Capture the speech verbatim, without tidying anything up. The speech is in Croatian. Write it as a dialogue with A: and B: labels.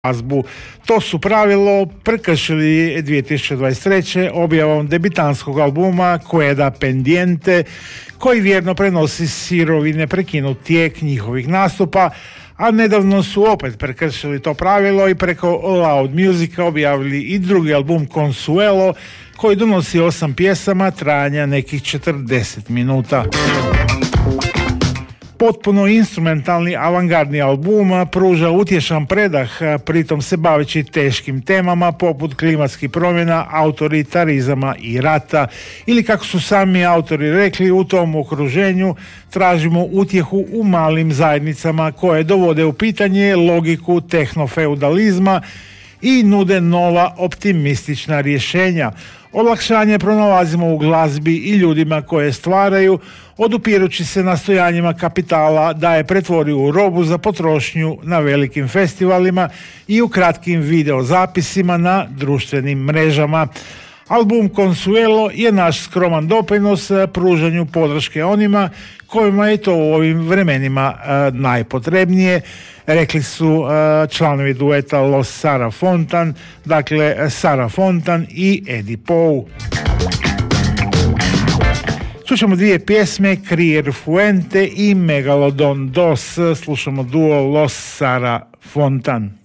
A: glazbu. To su pravilo prekršili dvije tisuće dvadeset treće objavom debitanskog albuma Queda Pendiente, koji vjerno prenosi sirovine prekinut tijek njihovih nastupa, a nedavno su opet prekršili to pravilo i preko Loud Musica objavili i drugi album Consuelo, koji donosi osam pjesama trajanja nekih četrdeset minuta. Potpuno instrumentalni avangardni album pruža utješan predah, pritom se baveći teškim temama poput klimatskih promjena, autoritarizama i rata, ili kako su sami autori rekli, u tom okruženju tražimo utjehu u malim zajednicama koje dovode u pitanje logiku tehnofeudalizma i nude nova optimistična rješenja. Olakšanje pronalazimo u glazbi i ljudima koje stvaraju, odupirući se nastojanjima kapitala da je pretvori u robu za potrošnju na velikim festivalima i u kratkim videozapisima na društvenim mrežama. Album Consuelo je naš skroman doprinos pružanju podrške onima kojima je to u ovim vremenima e, najpotrebnije, rekli su e, članovi dueta Los Sara Fontan, dakle Sara Fontan i Eddie Pou. Slušamo dvije pjesme, Crier Fuente i Megalodon dos, slušamo duo Los Sara Fontan.